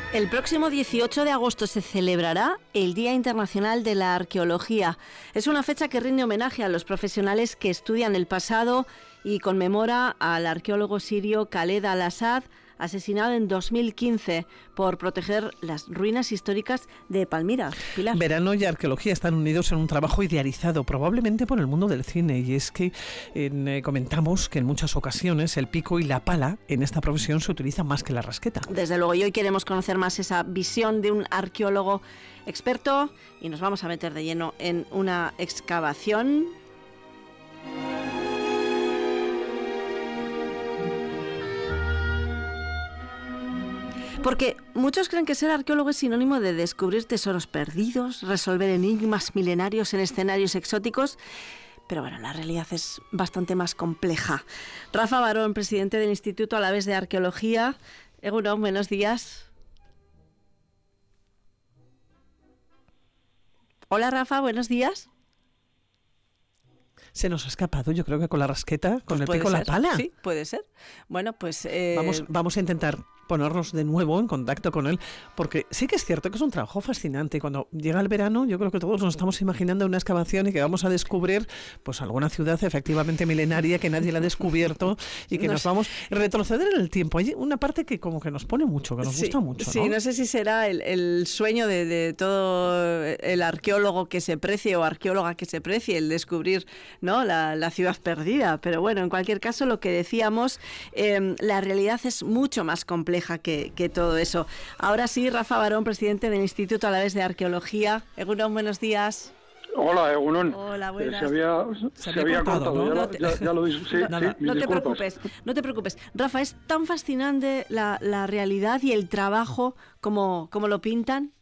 El próximo 18 de agosto se celebrará el Día Internacional de la Arqueología. Es una fecha que rinde homenaje a los profesionales que estudian el pasado y conmemora al arqueólogo sirio Khaled al-Assad, asesinado en 2015 por proteger las ruinas históricas de Palmira. Pilar. Verano y arqueología están unidos en un trabajo idealizado, probablemente por el mundo del cine, y es que comentamos que en muchas ocasiones el pico y la pala en esta profesión se utilizan más que la rasqueta. Desde luego, y hoy queremos conocer más esa visión de un arqueólogo experto y nos vamos a meter de lleno en una excavación. Porque muchos creen que ser arqueólogo es sinónimo de descubrir tesoros perdidos, resolver enigmas milenarios en escenarios exóticos, pero bueno, la realidad es bastante más compleja. Rafa Barón, presidente del Instituto Alavés de Arqueología. Egunon, buenos días. Hola Rafa, buenos días. Se nos ha escapado, yo creo que con la rasqueta, con el pico y la pala. Sí, puede ser. Bueno, pues... Vamos a intentar ponernos de nuevo en contacto con él, porque sí que es cierto que es un trabajo fascinante. Y cuando llega el verano, yo creo que todos nos estamos imaginando una excavación y que vamos a descubrir pues alguna ciudad efectivamente milenaria que nadie la ha descubierto y que nos vamos a retroceder en el tiempo. Hay una parte que como que nos pone mucho, que nos gusta mucho, ¿no? Sí, no sé si será el sueño de todo el arqueólogo que se precie o arqueóloga que se precie, el descubrir, ¿no?, la ciudad perdida. Pero bueno, en cualquier caso, lo que decíamos, la realidad es mucho más compleja que todo eso. Ahora sí, Rafa Barón, presidente del Instituto Alavés de Arqueología. Egunon, buenos días. Hola, Egunon. Hola, buenas. Se había cortado, ¿no? Ya lo dije. Sí, no te preocupes. Rafa, ¿es tan fascinante la realidad y el trabajo como lo pintan?